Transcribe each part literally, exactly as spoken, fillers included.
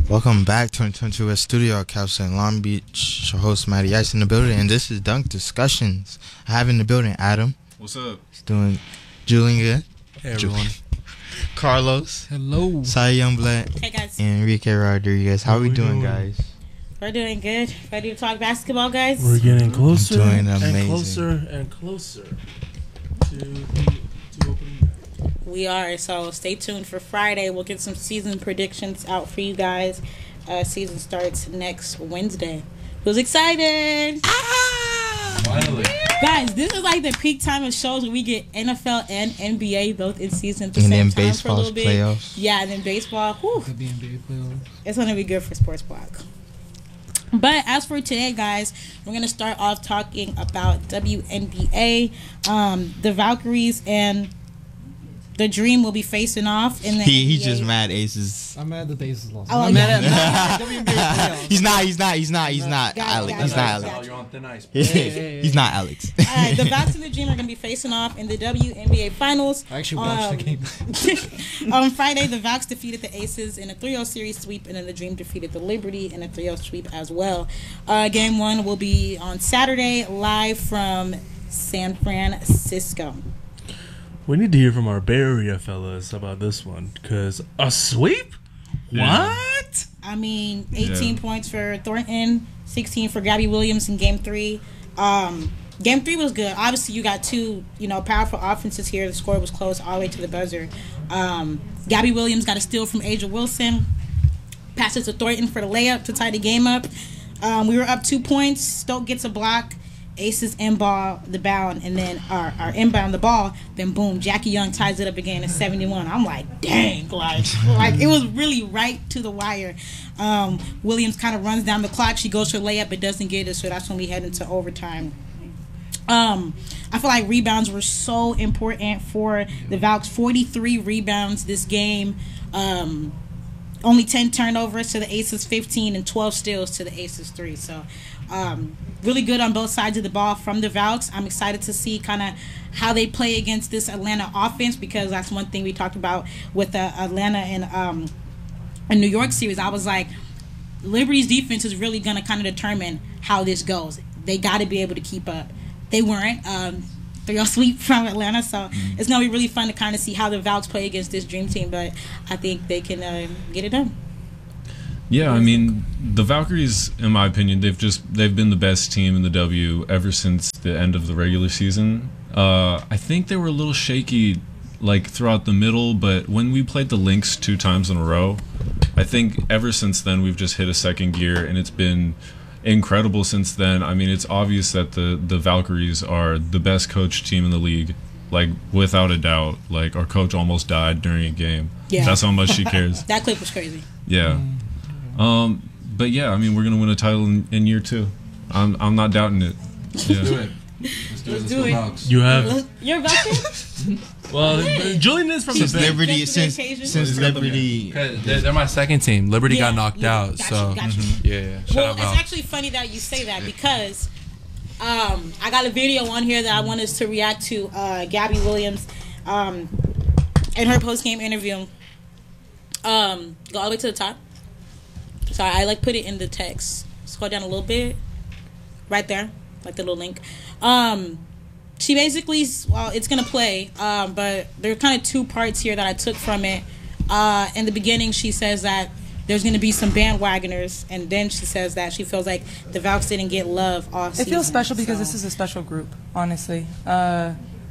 Welcome back to twenty twenty-two West Studio at Capsule in Long Beach. Your host, Matty Ice, in the building, and this is Dunk Discussions. I have in the building Adam. What's up? He's doing Julian. Hey, everyone. Carlos. Hello. Sai Youngblood. Hey, guys. And Enrique Rodriguez. How, How we doing, doing, guys? We're doing good. Ready to talk basketball, guys? We're getting closer I'm doing amazing. and closer and closer to the to opening night. We are, so stay tuned for Friday. We'll get some season predictions out for you guys. Uh, season starts next Wednesday. Who's excited? Ah! Finally. Guys, this is like the peak time of shows where we get N F L and N B A both in season at the and same then time baseball's for a little bit. Playoffs. Yeah, and then baseball. Whew. Could be N B A playoffs. It's going to be good for Sports Block. But as for today, guys, we're going to start off talking about W N B A. Um, the Valkyries and the Dream will be facing off in the He N B A. he's just mad Aces. I'm mad that the Aces lost. Oh, I'm yeah. mad at W N B A playoffs. He's not. He's not. He's not. He's not. Got it, Alex. got He's it, not got it. Alex. You're on thin ice. Hey, hey, hey. He's not Alex. All right, the Valks and the Dream are going to be facing off in the W N B A Finals. I actually watched Um, the game. On Friday, the Valks defeated the Aces in a three oh series sweep, and then the Dream defeated the Liberty in a three oh sweep as well. Uh, game one will be on Saturday, live from San Francisco. We need to hear from our Bay Area fellas about this one, because a sweep? Yeah. What? I mean, eighteen Yeah. points for Thornton, sixteen for Gabby Williams in game three. Um, game three was good. Obviously, you got two, you know, powerful offenses here. The score was close all the way to the buzzer. Um, Gabby Williams got a steal from Aja Wilson. Passes to Thornton for the layup to tie the game up. Um, we were up two points. Stoke gets a block. Aces inbound the bound, and then our, our inbound the ball. Then boom, Jackie Young ties it up again at seventy-one. I'm like, dang, like, like it was really right to the wire. Um, Williams kind of runs down the clock. She goes for a layup, but doesn't get it, so that's when we head into overtime. Um, I feel like rebounds were so important for the Valks. forty-three rebounds this game. Um, only ten turnovers to the Aces fifteen, and twelve steals to the Aces three. So, um, really good on both sides of the ball from the Valks. I'm excited to see kind of how they play against this Atlanta offense, because that's one thing we talked about with the Atlanta and um, a New York series. I was like, Liberty's defense is really going to kind of determine how this goes. They got to be able to keep up. They weren't. Um, three oh sweep from Atlanta, so mm-hmm. it's going to be really fun to kind of see how the Valks play against this Dream team, but I think they can uh, get it done. Yeah, I mean, the Valkyries, in my opinion, they've just they've been the best team in the W ever since the end of the regular season. Uh, I think they were a little shaky, like throughout the middle, but when we played the Lynx two times in a row, I think ever since then we've just hit a second gear, and it's been incredible since then. I mean, it's obvious that the the Valkyries are the best coached team in the league, like without a doubt. Like our coach almost died during a game. Yeah, that's how much she cares. That clip was crazy. Yeah. Um, but yeah, I mean, we're gonna win a title in, in year two. I'm I'm not doubting it. Yeah. Let's do it. Let's do Let's it. do it. Let's You have. You're a Valkyrie? Well, Julian is from Since the Bay. Liberty, Just for the since occasion? since Liberty, They're, they're my second team. Liberty Yeah, got knocked yeah, out, got so you, got you. yeah, yeah. Shout Well, out it's Valks. actually funny that you say that, because um, I got a video on here that I want us to react to. Uh, Gabby Williams um, in her post-game interview. Um, go all the way to the top. Sorry, I like put it in the text. Scroll down a little bit. Right there, like the little link. Um, she basically, well, it's gonna play, um, but there are kind of two parts here that I took from it. Uh, in the beginning, she says that there's going to be some bandwagoners, and then she says that she feels like the Valks didn't get love all season. It feels special because so. this is a special group, honestly. Uh,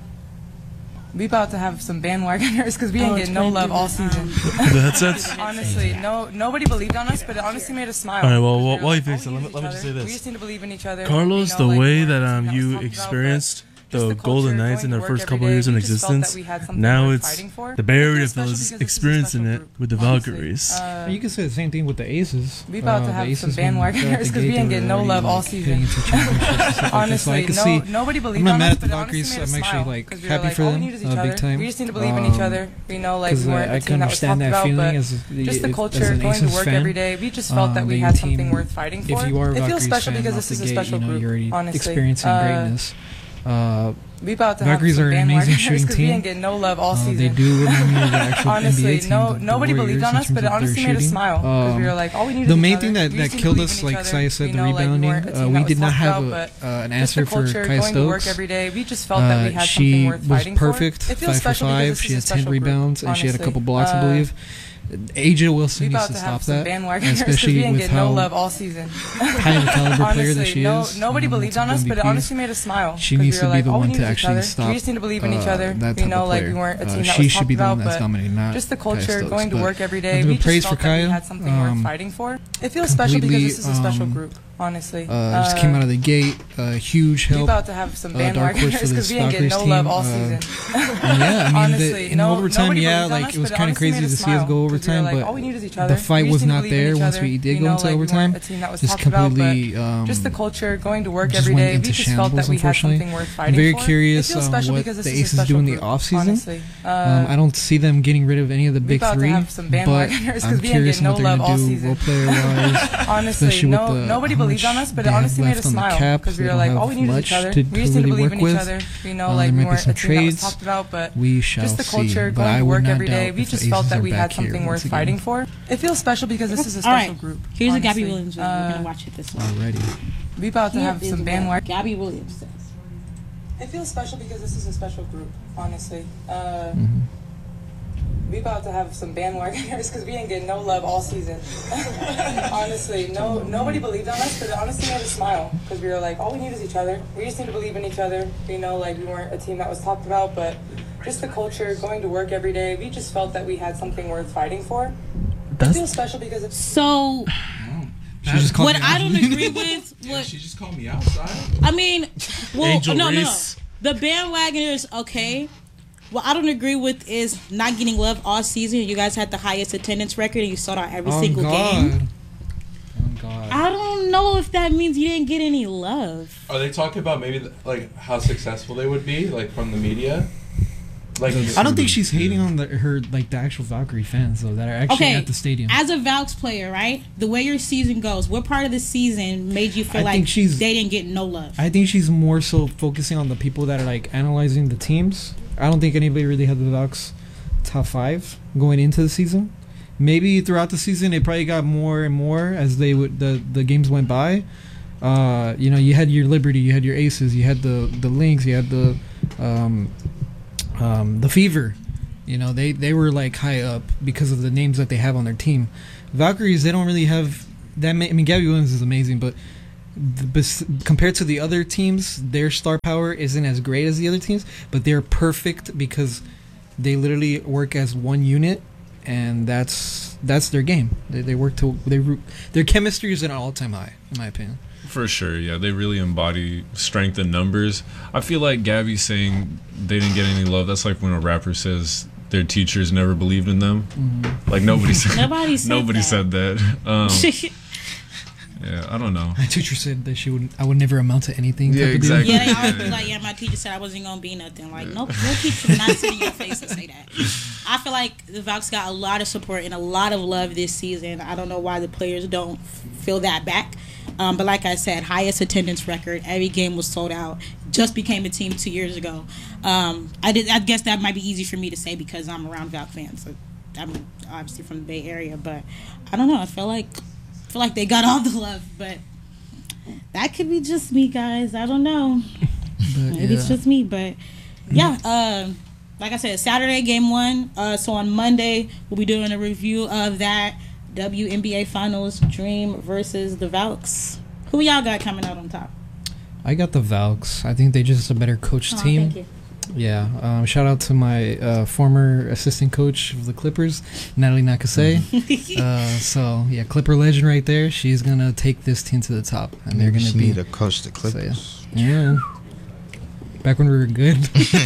we about to have some bandwagoners because we Oh, ain't it's getting no going love through all the- season. That's it. Honestly, no, nobody believed on us, but it honestly made us smile. All right, well, Because we while- were while you like, fix oh, it, we let me- use let me each just other. say this. We just need to believe in each other. Carlos, you know, the like, way more that things um we you talked about, but experienced just the the Golden culture, Knights in going their to first work couple every years day, in we just felt that existence, we had something now worth it's fighting for. the Bay It Area feels special fellas because this is a experiencing special it group, with the honestly. Valkyries. Uh, You can say the same thing with the Aces. We about Uh, to have the some Aces when they're at bandwagoners the 'cause we gate, ain't they getting were no already, love all like, season. getting into championships and stuff like that. So I Honestly, can no, see. nobody I'm believed not on mad us, at the but it honestly Valkyries. made us I'm actually smile, like 'cause we were happy like, for all we them, need is each uh, other. big time. We just need to believe in each other. You know, like Because we're uh, the I team can that was understand talked that about, feeling but as just the as culture, an going to Aces work fan. every day. We just felt that Um, we your had team, something worth fighting for. If you are a It feels Valkyries special fan because off this the is a gate, special you know, group, you're already honestly. experiencing Uh, greatness. Uh, We about to Valkyries have are some an amazing bandwagoners shooting 'cause we team. didn't get no love all uh, season. they do remind me of the actual Honestly, N B A team. no, the, the nobody Warriors, believed on in us, terms but it of their honestly made us shooting. smile because we were Um, like, all we need the is main each thing other. that, We that just need to killed believe us, in each like other. Saya said, We the know, like, we rebounding, weren't a team uh, that we was did not talked have about, a, but uh, an just answer the for culture, Kaya going to work Stokes. every day. We just felt that we Uh, had she something worth was fighting perfect, for. It feels five for special because five. this She is a had ten special group, rebounds, and she had a honestly. couple blocks, I Uh, believe. Aja Wilson We needs about to to stop have some that, bandwagoners because we especially didn't with get no how love all season. high of a caliber player that Honestly, she no, is. nobody um, believed on us, but it M V P. honestly made us smile. She 'cause needs we to were be like, the all we one need to is each actually other. stop. We just need to believe in each uh, other. that We type know, of like player. we weren't a Uh, team that she was should talked be the one about, that's but dominating, not just the Kaya culture, Stokes, going to but work every day. nothing We but praise just for felt that we Kaya. had something Um, worth fighting for. It feels special because completely, this is a special um, group, honestly. Uh, just came out of the gate, uh, huge We help. about to have some uh, dark horse bandwagoners for because this we didn't get Valkyries no team. love all uh, season. and yeah, I mean, Honestly, the, in no, overtime, nobody yeah, believed on like us, it was but kind of honestly crazy made to us see us smile, go 'cause we were overtime, like, but all we need is each other. the fight We just was need to not believe in there each once other. we did We go know, into like, we weren't overtime. a team that was Just talked about, completely, but um, just the culture, going to work just every went day. into We just felt that shambles, we had unfortunately. something worth I'm fighting very for. curious It feels on special what because this the is a Aces do special in the group, off season. honestly. Uh, Um, I don't see them getting rid of any of the big about to three, have some but bandwagoners 'cause I'm we didn't curious get on what no they're love all going to do season. role player wise. Honestly, especially no, with the, nobody how believed on much us, but they it have honestly made left us on the smile cap. because we They were don't like, have all we need is much each other. to- We to just need to really believe work in each with. other. We know, Uh, like there we might be weren't some a team that was trades. talked about, but We shall just the see, culture, but going I to would work not every day. doubt We if the just felt Aces that are we had back here something once worth again. fighting for. It feels special because this is a All special right. group. Here's a Gabby honestly. Williams video. We're Uh, gonna watch it this way. Already. We about to Here have is some what bandwagon. Gabby Williams says. It feels special because this is a special group, honestly. Uh, Mhm. We about to have some bandwagoners because we didn't get no love all season. Honestly, no, nobody believed on us, but it honestly made us smile because we were like, all we need is each other. We just need to believe in each other. We know, like we weren't a team that was talked about, but just the culture, going to work every day. We just felt that we had something worth fighting for. It That's- feels special because it's So She just called what me I out. don't agree with, Yeah, what she just called me outside. I mean, well, Angel no, no, no. Reese. The bandwagoners, okay. What I don't agree with is not getting love all season. You guys had the highest attendance record, and you sold out every Oh, single God. game. Oh, God. I don't know if that means you didn't get any love. Are they talking about maybe the, like how successful they would be, like from the media? Like I don't think she's hating on the, her like the actual Valkyrie fans though that are actually Okay, at the stadium. as a Valks player, right? The way your season goes, what part of the season made you feel I like think she's- they didn't get no love? I think she's more so focusing on the people that are like analyzing the teams. I don't think anybody really had the Valks top five going into the season. Maybe throughout the season it probably got more and more as they would the the games went by. Uh, you know, you had your Liberty, you had your Aces, you had the the Lynx, you had the um, um, the Fever. You know, they they were like high up because of the names that they have on their team. Valkyries, they don't really have that. Ma- I mean, Gabby Williams is amazing, but the, bes- compared to the other teams, their star power isn't as great as the other teams. But they're perfect because they literally work as one unit, and that's that's their game. They, they work to they ro- their chemistry is at an all time high, in my opinion. For sure, yeah. They really embody strength in numbers. I feel like Gabby saying they didn't get any love, that's like when a rapper says their teachers never believed in them. Mm-hmm. Like nobody said Nobody said nobody that. said that. Um, yeah, I don't know. My teacher said that she would I would never amount to anything. Yeah, type of deal. exactly. Yeah, they always be like, yeah, my teacher said I wasn't gonna be nothing. Like, no, no teacher would not sit in your face and say that. I feel like the Valks got a lot of support and a lot of love this season. I don't know why the players don't feel that back. Um, but like I said, highest attendance record. Every game was sold out. Just became a team two years ago. Um, I did. I guess that might be easy for me to say because I'm around Valk fans. So I'm obviously from the Bay Area, but I don't know. I feel like I feel like they got all the love, but that could be just me, guys. I don't know. But, Maybe it's yeah. just me, but yeah. Um, like I said, Saturday game one. Uh, so on Monday we'll be doing a review of that W N B A Finals, Dream versus the Valks. Who y'all got coming out on top? I got the Valks. I think they just a better coached Oh, team. thank you. Yeah. Um, shout out to my uh, former assistant coach of the Clippers, Natalie Nakase. uh, so yeah, Clipper legend right there. She's gonna take this team to the top, and they're gonna She be need to coach the Clippers. yeah. Back when we were good.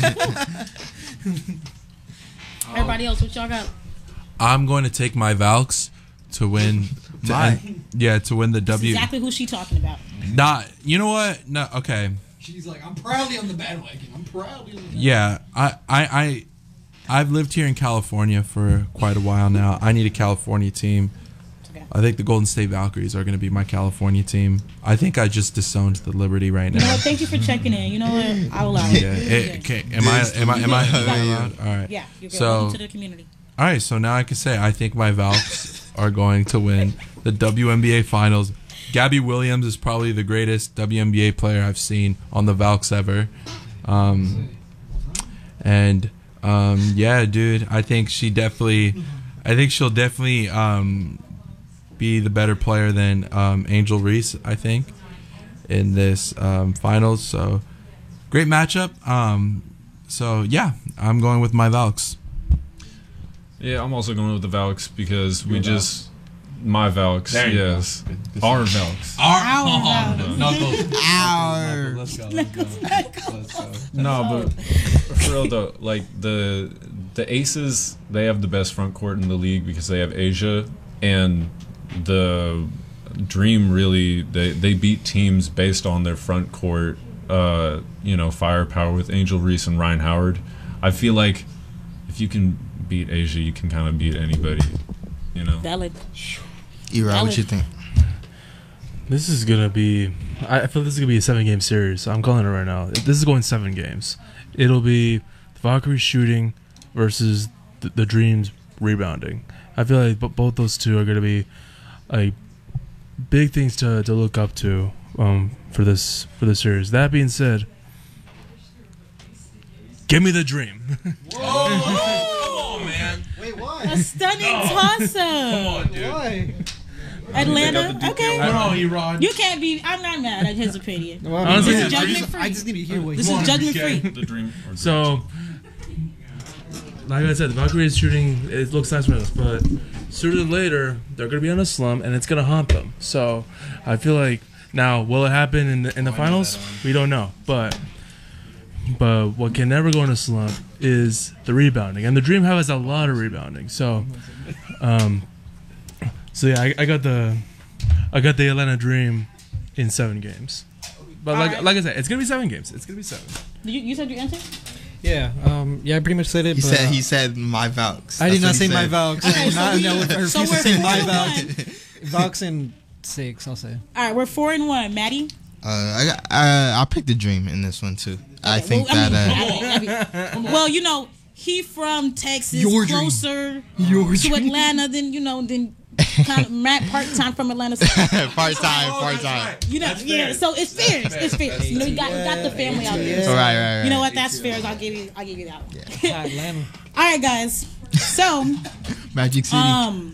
Everybody else, what y'all got? I'm going to take my Valks to win. To My. end- yeah, to win the That's W. exactly who she talking about. Not. You know what? No. Okay. She's like, I'm proudly on the bandwagon. I'm proudly on the bandwagon. Yeah. I. I. I. I've lived here in California for quite a while now. I need a California team Okay. I think the Golden State Valkyries are going to be my California team. I think I just disowned the Liberty right You know now. what? Thank you for checking in. You know what? I'll allow it. Yeah. it- okay. Am I? Am I? Am I? Am I allowed? All right. Yeah. You're good. So- Welcome to the community. All right. So now I can say I think my Valks are going to win the W N B A Finals. Gabby Williams is probably the greatest W N B A player I've seen on the Valks ever. Um, and um, yeah, dude, I think she definitely, I think she'll definitely um, be the better player than um, Angel Reese, I think, in this um, finals. So great matchup. Um, so yeah, I'm going with my Valks. Yeah, I'm also going with the Valks because we Your just my Valks. There you Yes, go. Good- good our stuff. Valks. Our, Our oh, Valks. Knuckles. Our. Let's go. Let's go. Let's go. No, but for real though, like the the Aces, they have the best front court in the league because they have Asia, and the Dream really they they beat teams based on their front court, uh, you know, firepower with Angel Reese and Ryan Howard. I feel like if you can beat Asia, you can kind of beat anybody, you know. Valid. Era, what you think? This is gonna be. I feel this is gonna be a seven-game series. I'm calling it right now. This is going seven games. It'll be the Valkyries shooting versus the, the Dreams rebounding. I feel like b- both those two are gonna be like big things to to look up to um, for this for this series. That being said, give me the Dream. Oh man. Wait, why? A stunning toss Come up. on, dude. Why? Atlanta. Okay. I know, Erod. You can't be. I'm not mad at his opinion. Well, Honestly, This is I judgment just- free. I just need to hear what This he is on, judgment okay. free. The Dream. Or So, like I said, the Valkyries shooting, it looks nice for us, but sooner than later, they're going to be on a slump, and it's going to haunt them. So, I feel like, now, will it happen in the, in the finals? We don't know. But but what can never go in a slump is the rebounding. And the Dream has a lot of rebounding. So, um, so yeah, I, I got the I got the Atlanta Dream in seven games. But like Alright. like I said, it's going to be seven games. It's going to be seven. Did you, you said your answer? Yeah, um, yeah, I pretty much said it. He but, said uh, he said my Valks. I did not That's what say he my said. Valks. Okay, I so not, we- no, I so refuse we're to say my four and Valks. Valks in six, I'll say. All right, we're four and one. Maddie. Uh, I got, uh, I'll pick the Dream in this one too. I Okay, think well, I that. mean, Uh, I mean, I mean, well, you know, he from Texas, Your dream. closer Your to Atlanta than you know than kind of Matt part time from Atlanta. So, part time, part time. you know, yeah. So it's fair. It's fair. You know, you got you got the family out there. All right, right, right. You know what? That's fair. I'll give you. I'll give you that one. Atlanta. All right, guys. So, Magic City. um,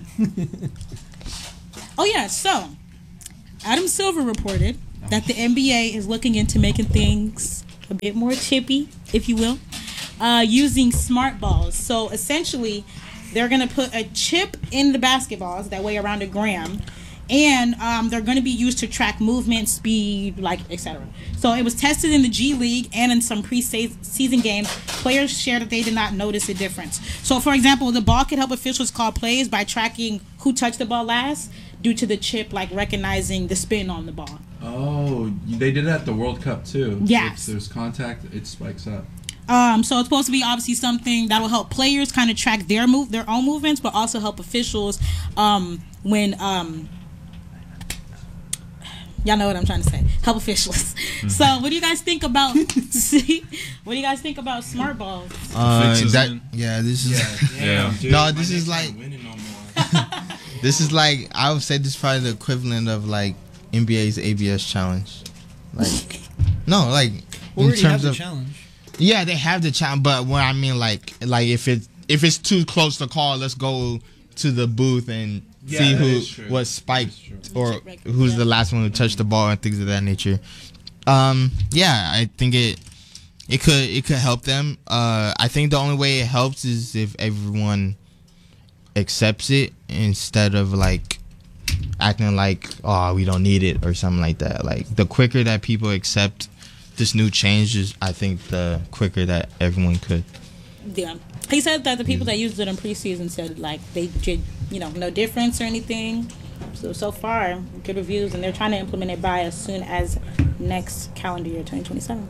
oh yeah. So, Adam Silver reported that the N B A is looking into making things a bit more chippy, if you will, uh, using smart balls. So essentially, they're going to put a chip in the basketballs that weigh around a gram, and um, they're going to be used to track movement, speed, like et cetera. So it was tested in the G League and in some pre-season games. Players shared that they did not notice a difference. So, for example, the ball could help officials call plays by tracking who touched the ball last due to the chip, like recognizing the spin on the ball. Oh, they did it at the World Cup too. Yes. If there's contact, it spikes up. Um, so it's supposed to be obviously something that will help players kind of track their move, their own movements, but also help officials um, when um, y'all know what I'm trying to say. Help officials. So, what do you guys think about? See, what do you guys think about smart balls? Uh, Fixes that in. yeah, this is Yeah. Dude, No, my this is Knicks like- aren't winning no more. this is like I would say this is probably the equivalent of like N B A's A B S challenge. Like no, like We in already have terms the of challenge. yeah, they have the challenge, but what I mean like like if it if it's too close to call, let's go to the booth and Yeah, see that who is true. was spiked That is or Check record, who's yeah. the last one who touched the ball and things of that nature. Um, yeah, I think it it could it could help them. Uh, I think the only way it helps is if everyone accepts it instead of like acting like oh we don't need it or something like that. Like the quicker that people accept this new change is, I think the quicker that everyone could. Yeah, he said that the people that used it in preseason said like they did, you know, no difference or anything. So so far, good reviews, and they're trying to implement it by as soon as next calendar year, twenty twenty-seven.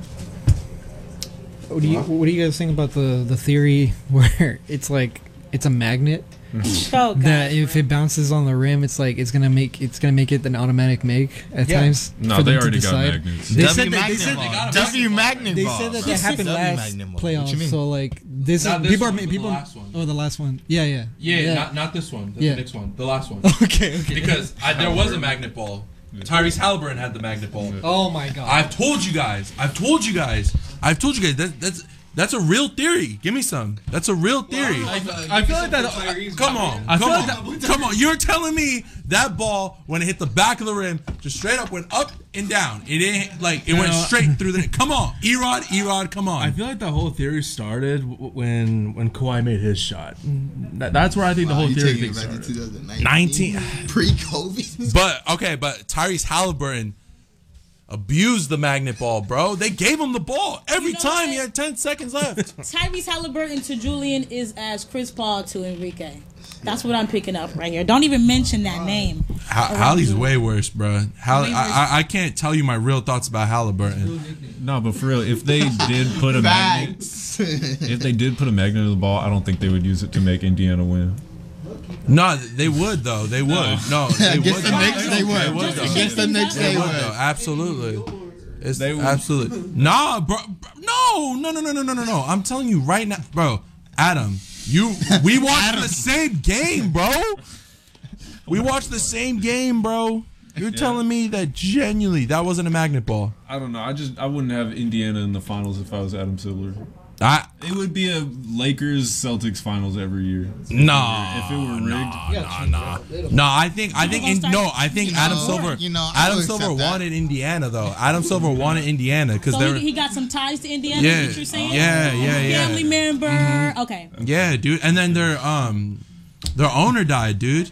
What do you What do you guys think about the the theory where it's like it's a magnet Oh, God. That if it bounces on the rim, it's like it's gonna make it's gonna make it an automatic make at Yeah. times. No, for they them to already got decide. magnets. They W said that they magnet said ball. they got a W magnet They ball. said that that happened W last magnet ball. What you playoffs. mean? So like this Not is this people one, are but the people. last one. Oh, the last one. Yeah, yeah, Yeah, Not, not this one. The, Yeah. the next one. The last one. Okay, okay. Because I, there was a magnet ball. Tyrese Halliburton had the magnet ball. Oh my god. I've told you guys. I've told you guys. I've told you guys. That, that's that's a real theory. Give me some. That's a real theory. I feel like that. Come on. I Come feel on. like Come on. You're telling me that ball, when it hit the back of the rim, just straight up went up and down. It didn't, like, it went No. straight through the. Come on. Erod, Erod, come on. I feel like the whole theory started w- when when Kawhi made his shot. That, that's where I think the whole You theory taking it thing back to started. twenty nineteen. nineteen pre-COVID. But, okay, but Tyrese Halliburton abused the magnet ball, bro. They gave him the ball every You know time what? he had ten seconds left. Tyrese Halliburton to Julian is as Chris Paul to Enrique. That's what I'm picking up right here. Don't even mention that name. Ha- Hallie's way worse, bro. Hall- Way I, worse. I I can't tell you my real thoughts about Halliburton. No, but for real, if they did put a magnet, Facts. if they did put a magnet in the ball, I don't think they would use it to make Indiana win. No, they would though. They would. No, they Against would. the Knicks, they would. would, though. Against the Knicks, they They would would. though. Absolutely. It's They would. absolutely nah, bro, bro. No, no, no, no, no, no, no, no. I'm telling you right now, bro. Adam, you. We watched the same game, bro. We watched the same game, bro. You're telling me that genuinely that wasn't a magnet ball. I don't know. I just I wouldn't have Indiana in the finals if I was Adam Silver. I It would be a Lakers Celtics finals every year. no. If it were rigged, Nah, nah. No, I think I think in, no, I think You Adam know, Silver. you know, I Adam would Silver accept that. wanted Indiana though. Adam Silver wanted Indiana because So they're he, he got some ties to Indiana. Yeah, Is what you're saying? yeah, yeah, yeah. Family member. Okay. yeah, dude. And then their um their owner died, dude.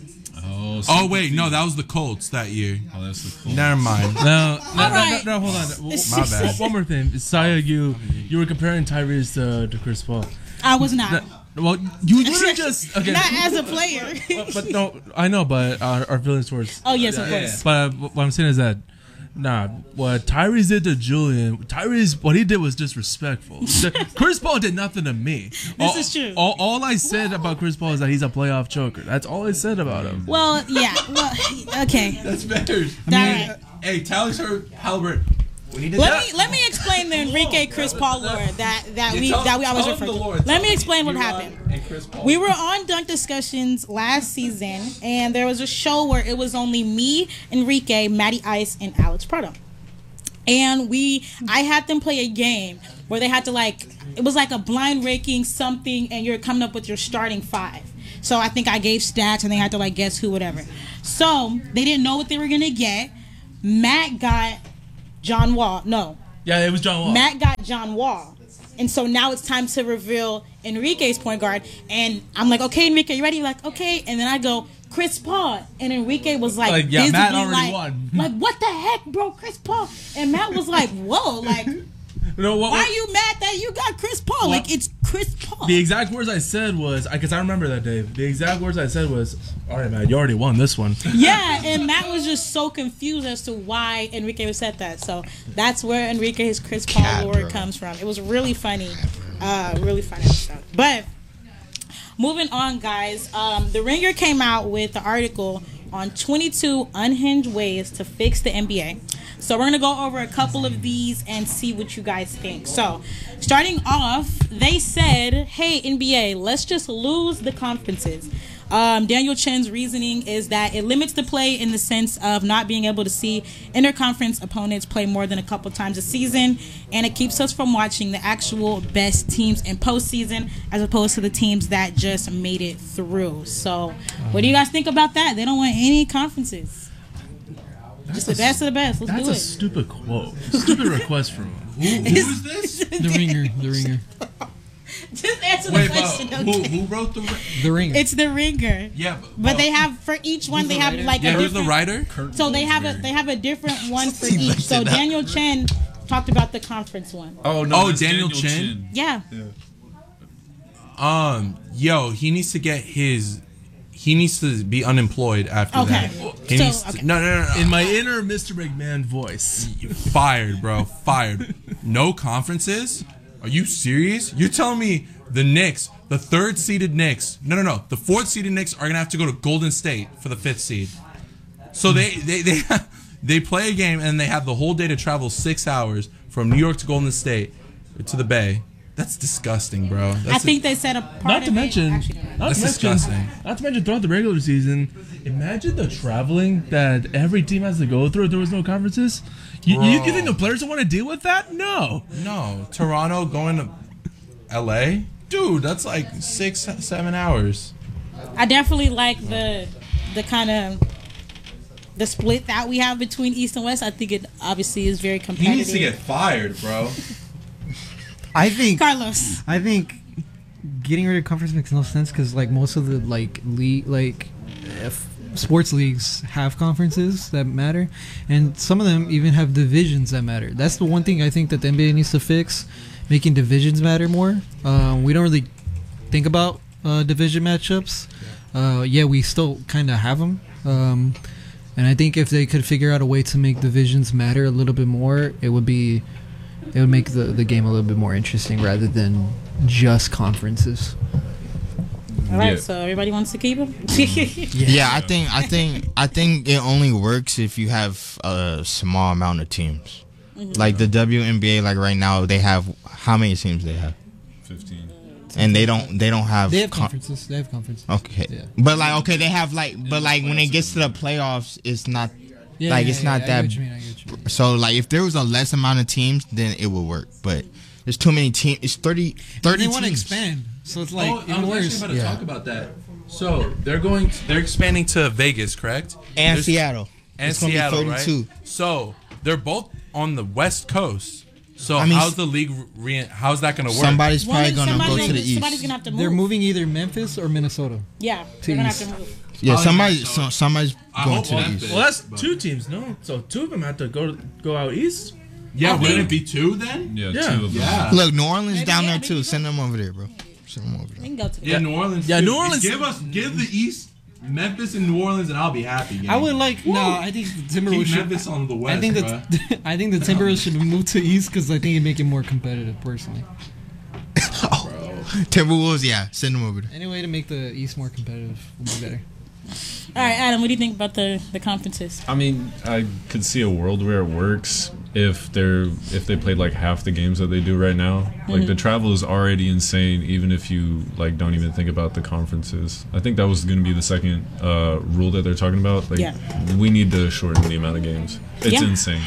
oh, Oh wait, no, that was the Colts that year. oh, that's the cool. Never mind. No, no, no, right. no, no, hold on. My bad. One more thing, Saya, you you were comparing Tyrese to, to Chris Paul. I was not. That- well, you literally just okay. Not as a player. but, but no, I know, but our, our feelings towards. Oh, yes, of course. But uh, what I'm saying is that, nah, what Tyrese did to Julian, Tyrese, what he did was disrespectful. Chris Paul did nothing to me. This all, is true. All, all I said about Chris Paul is that he's a playoff choker. That's all I said about him. Well, yeah. Well, okay. That's better. All right. Hey, Tyler Halliburton. We need to Let me let me explain the Enrique Chris Paul lore that that we that we always refer to. Let me explain what happened. We were on Dunk Discussions last season, and there was a show where it was only me, Enrique, Matty Ice, and Alex Prado. And we, I had them play a game where they had to like, it was like a blind ranking something, and you're coming up with your starting five. So I think I gave stats, and they had to like guess who, whatever. So they didn't know what they were gonna get. Matt got John Wall. No, Yeah, it was John Wall. Matt got John Wall. And so now it's time to reveal Enrique's point guard. And I'm like, okay, Enrique, you ready? You're like, okay. And then I go, Chris Paul. And Enrique was like, Like, yeah, Matt visibly already like, won. like, what the heck, bro? Chris Paul. And Matt was like, whoa, like, No, what, why what- are you mad that you got Chris Paul? What? Like, it's Chris Paul. The exact words I said was, because I remember that, Dave. The exact words I said was, all right, man, you already won this one. Yeah, and Matt was just so confused as to why Enrique said that. So that's where Enrique's Chris Paul Cat, lore bro. comes from. It was really funny. Uh, really funny episode. But moving on, guys. Um, the Ringer came out with the article on twenty-two unhinged ways to fix the N B A. So we're going to go over a couple of these and see what you guys think. So starting off, they said, hey, N B A, let's just lose the conferences. Um, Daniel Chen's reasoning is that it limits the play in the sense of not being able to see interconference opponents play more than a couple times a season, and it keeps us from watching the actual best teams in postseason as opposed to the teams that just made it through. So what do you guys think about that? They don't want any conferences. Just the best of the best. Let's That's do a it. stupid quote. Stupid request from him. Who, who is this? The ringer, the ringer, Just answer Wait, the question. but Okay? who, who wrote the? the ringer. It's the Ringer. Yeah, but, But they have for each one they have like Yeah, a who's the different, writer? so they have a they have a different one for He each. looked So it up. Daniel Chen talked about the conference one. Oh no! Oh, that's Daniel Chen? Yeah. Um, yo, he needs to get his. He needs to be unemployed after Okay. that. He So, needs to, okay. no, no, no, no. In my inner Mister McMahon voice. Fired, bro. Fired. No conferences. Are you serious? You're telling me the Knicks, the third seeded Knicks, no, no, no, the fourth seeded Knicks are gonna have to go to Golden State for the fifth seed. So they they they they play a game and they have the whole day to travel six hours from New York to Golden State to the Bay. That's disgusting, bro. That's I think they said a part Not of to it- mention, actually, no. not That's to mention, disgusting. not to mention throughout the regular season, imagine the traveling that every team has to go through if there was no conferences. You, you, you Bro. think the players don't want to deal with that? No. No, Toronto going to L A, dude. That's like six, seven hours. I definitely like the the kind of the split that we have between East and West. I think it obviously is very He competitive. needs to get fired, bro. I think Carlos. I think getting rid of conference makes no sense because like most of the like league like if sports leagues have conferences that matter, and some of them even have divisions that matter. That's the one thing I think that the N B A needs to fix, making divisions matter more. Um, we don't really think about uh, division matchups. Uh, yeah, we still kind of have them. Um, and I think if they could figure out a way to make divisions matter a little bit more, it would be it would make the, the game a little bit more interesting rather than just conferences. All right, Yeah. so everybody wants to keep him. Yeah, I think I think I think it only works if you have a small amount of teams. Like the W N B A, like right now they have how many teams they have, fifteen. and they don't they don't have. They have con- conferences. They have conferences. Okay, Yeah. but like okay, they have like, but like when it gets to the playoffs, it's not Yeah, like yeah, it's yeah, not I that. get what you mean, I get what you mean. So like if there was a less amount of teams, then it would work. But there's too many teams. It's thirty, thirty They want to teams. expand, so it's like oh, even I was worse. actually about to Yeah. talk about that. So they're going, to, they're expanding to Vegas, correct? And There's- Seattle. and It's gonna be Seattle, thirty-two. right? So they're both on the West Coast. So I mean, how's the league? Re- how's that going to work? Somebody's probably One- gonna somebody go to gonna- the east. Somebody's gonna have to move. They're moving either Memphis or Minnesota. Yeah, to they're gonna have east. to move. Yeah, Oh, somebody. yeah, So, so- somebody's I going hope to the Memphis- east. Well, that's But- two teams, no? So two of them have to go go out east. Yeah, I wouldn't think- it be two then? Yeah, Yeah. two of them. Yeah. Look, New Orleans Maybe, down yeah, there maybe too. go. Send them over there, bro. Send them over We there. can go to the Yeah, New Orleans. Yeah, too. New Orleans- Give us, give the East, Memphis and New Orleans, and I'll be happy. Gang. I would like. No, I think the Timberwolves Keep should. Memphis on the West, I think bruh. that I think the Timberwolves should move to East because I think it make it more competitive personally. Timberwolves, yeah. Send them over there. Any way to make the East more competitive would be better. All right, Adam, what do you think about the the conferences? I mean, I could see a world where it works if they're if they played like half the games that they do right now. Like the travel is already insane, even if you like don't even think about the conferences. I think that was going to be the second uh, rule that they're talking about. Like, Yeah. we need to shorten the amount of games. It's Yeah. insane.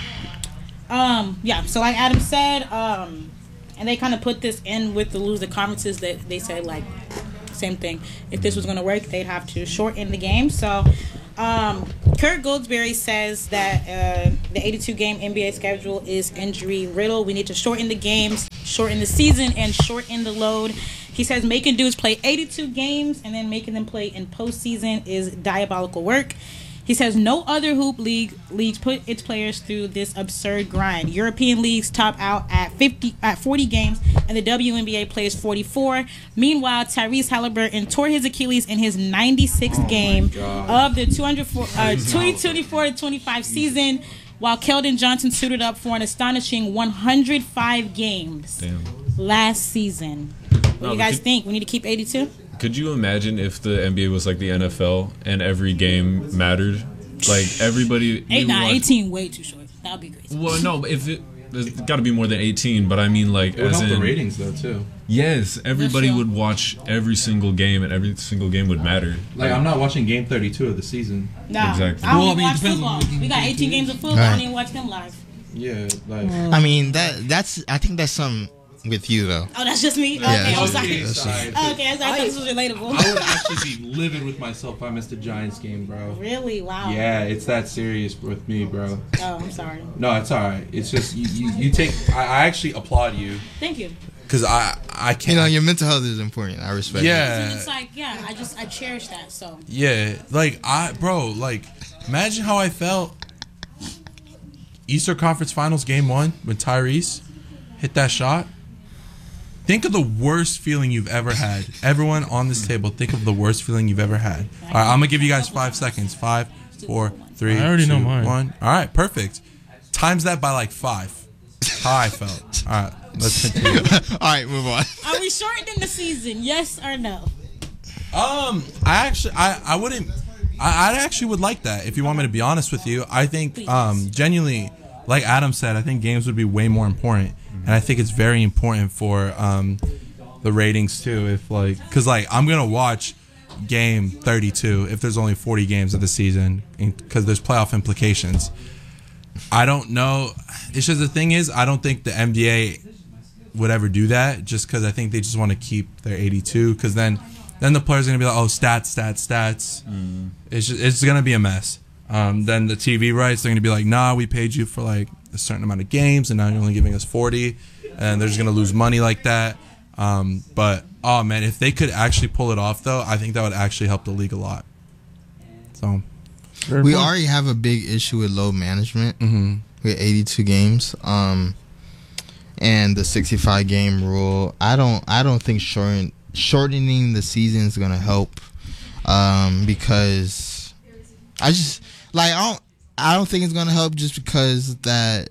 Um, yeah. So like Adam said, um, and they kind of put this in with the loser conferences that they said like same thing. If this was going to work, they'd have to shorten the game. So, um, Kurt Goldsberry says that uh, the eighty-two game N B A schedule is injury riddled. We need to shorten the games, shorten the season, and shorten the load. He says making dudes play eighty-two games and then making them play in postseason is diabolical work. He says no other hoop league leagues put its players through this absurd grind. European leagues top out at fifty at forty games, and the W N B A plays forty-four. Meanwhile, Tyrese Halliburton tore his Achilles in his ninety-sixth game of the two hundred four, uh, twenty twenty-four to twenty-five season, while Keldon Johnson suited up for an astonishing one hundred five games Damn. last season. What do No, you guys could- think? We need to keep eighty-two? Could you imagine if the N B A was like the N F L and every game mattered? Like everybody. Eight, you nah, watch- eighteen way too short. That would be crazy. Well, no, but if it. There's got to be more than eighteen, but I mean, like, It would as help in, the ratings though too. yes, everybody true. would watch every single game, and every single game would matter. Like I'm not watching game thirty-two of the season. Nah, Exactly. I don't Well, I even mean, it watch depends on football. what We got game eighteen it is. games of football. I Right. don't even watch them live. Yeah, like. I mean that that's I think that's something with you though. Oh, that's just me? Yeah, Okay, that's I'm just sorry. me. That's Okay, just- I thought this was relatable. I would actually be livid with myself if I missed a Giants game, bro. Really? Wow. Yeah, it's that serious with me, bro. Oh, I'm sorry. No, it's all right. It's just you. You, you take. I, I actually applaud you Thank you. because I I You can't. know, your mental health is important. I respect. it. yeah, It's like, yeah, I just, I cherish that, so. yeah. Like I, bro. Like imagine how I felt. Eastern Conference Finals game one when Tyrese hit that shot. Think of the worst feeling you've ever had. Everyone on this table, think of the worst feeling you've ever had. All right, I'm gonna give you guys five seconds. Five, four, three, I already two, know mine. one. All right, perfect. Times that by like five. How I felt. All right, Let's continue. All right, move on. Are we shortening the season? Yes or no? Um, I actually, I, I wouldn't. I, I actually would like that. If you want me to be honest with you, I think, um, genuinely, like Adam said, I think games would be way more important, and I think it's very important for um, the ratings too. If like, cause like I'm gonna watch game thirty-two if there's only forty games of the season, because there's playoff implications. I don't know. It's just the thing is, I don't think the N B A would ever do that, just because I think they just want to keep their eighty-two, because then. Then the players are going to be like, oh, stats, stats, stats. Mm. It's just, it's going to be a mess. Um, then the T V rights, they're going to be like, nah, we paid you for like a certain amount of games, and now you're only giving us forty. And they're just going to lose money like that. Um, but, oh, man, if they could actually pull it off, though, I think that would actually help the league a lot. So, we already have a big issue with load management. Mm-hmm. We have eighty-two games. Um, and the sixty-five game rule. I don't, I don't think shorten. Shortening the season is gonna help, um, because I just like I don't I don't think it's gonna help just because that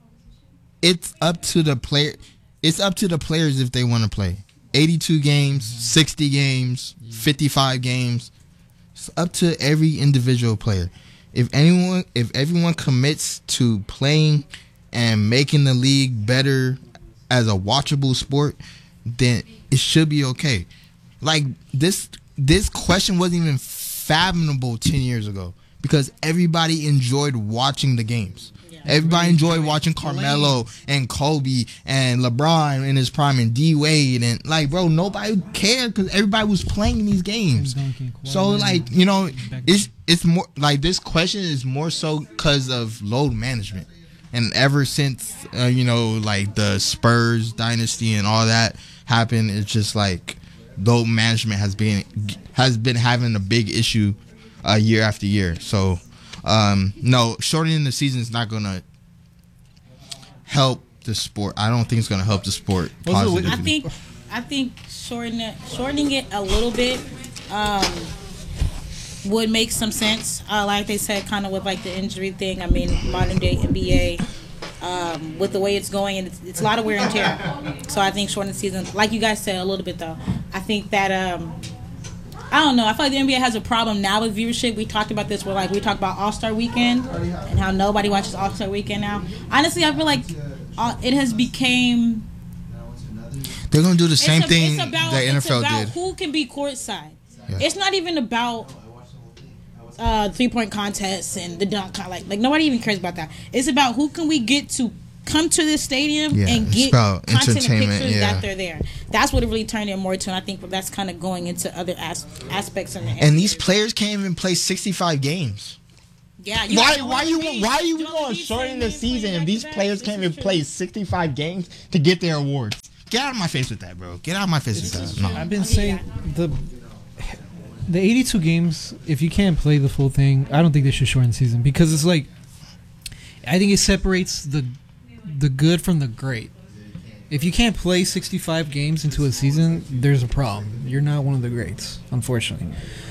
it's up to the player. It's up to the players if they want to play. eighty-two games, sixty games, fifty-five games. It's up to every individual player. If anyone, if everyone commits to playing and making the league better as a watchable sport, then it should be okay. Like this this question wasn't even fathomable ten years ago because everybody enjoyed watching the games. Yeah. Everybody enjoyed watching Carmelo and Kobe and LeBron in his prime and D Wade, and like, bro, nobody cared because everybody was playing these games. So like, you know, it's it's more like this question is more so because of load management. And ever since, uh, you know, like the Spurs dynasty and all that happened, it's just like load management has been has been having a big issue uh, year after year. So, um, no, shortening the season is not going to help the sport. I don't think it's going to help the sport positively. I think I think shortening it, shortening it a little bit um, would make some sense. Uh, like they said, kind of with like the injury thing. I mean, modern day N B A, um, with the way it's going, and it's, it's a lot of wear and tear. So I think shortening the season, like you guys said a little bit though, I think that um, I don't know. I feel like the N B A has a problem now with viewership. We talked about this where like we talked about All Star Weekend and how nobody watches All Star Weekend now. Honestly, I feel like uh, it has became. They're gonna do the same a, thing about, that N F L it's about did. Who can be courtside? Yeah. It's not even about uh, three point contests and the dunk. Like, like nobody even cares about that. It's about who can we get to come to this stadium yeah, and get content and pictures yeah. that they're there. That's what it really turned in more to, and I think that's kind of going into other as- aspects in the. And these players can't even play sixty-five games. Yeah. You why? Why you? Why are you going to shorten the season if these players can't even play sixty-five games to get their awards? Get out of my face with that, bro. Get out of my face with that. No. I've been saying the the eighty-two games. If you can't play the full thing, I don't think they should shorten the season because it's like I think it separates the the good from the great. If you can't play sixty-five games into a season, there's a problem. You're not one of the greats, unfortunately.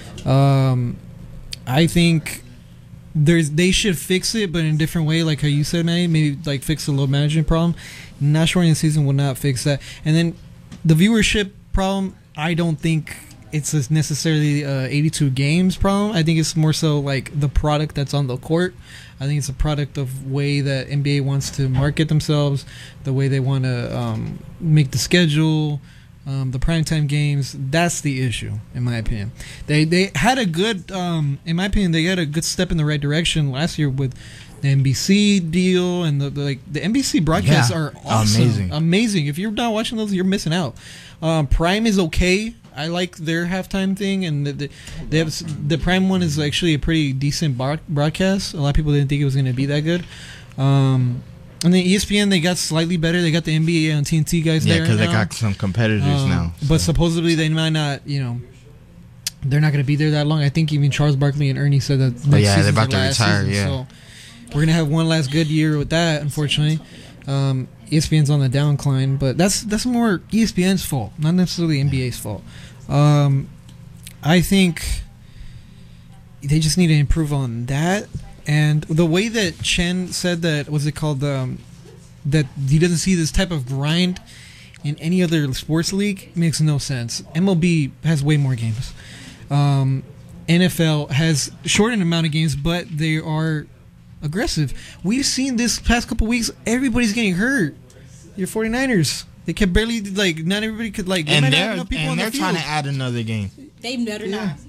Um, I think there's they should fix it, but in a different way, like how you said, Manny. Maybe like fix the load management problem. Not shortening the season will not fix that. And then the viewership problem, I don't think it's a necessarily a eighty-two games problem. I think it's more so like the product that's on the court. I think it's a product of way that N B A wants to market themselves, the way they want to um, make the schedule, um, the primetime games. That's the issue, in my opinion. They they had a good, um, in my opinion, they had a good step in the right direction last year with the N B C deal and the, the like. The N B C broadcasts Yeah. are awesome, Amazing. amazing. If you're not watching those, you're missing out. Um, Prime is okay. I like their halftime thing, and the, the, they have the Prime one is actually a pretty decent bar- broadcast. A lot of people didn't think it was going to be that good. Um, and then E S P N, they got slightly better. They got the N B A and T N T guys Yeah, there. because they now. got some competitors Um, now. But so. supposedly they might not, you know, they're not going to be there that long. I think even Charles Barkley and Ernie said that next But yeah, they're season's about their to last retire, season, yeah. So we're going to have one last good year with that, unfortunately. Um, E S P N's on the downcline, but that's that's more E S P N's fault, not necessarily N B A's fault. Um, I think they just need to improve on that. And the way that Chen said that, what's it called? Um, that he doesn't see this type of grind in any other sports league makes no sense. M L B has way more games. Um, N F L has shortened amount of games, but they are aggressive. We've seen this past couple weeks, everybody's getting hurt. Your 49ers, they kept barely, like, not everybody could, like, And not they're enough people and on they're the trying field. to add another game. They better Yeah. not.